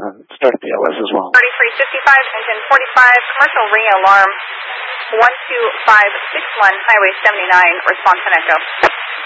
start the LS as well. 3355, engine 45, commercial ring alarm 12561, highway 79, response on echo.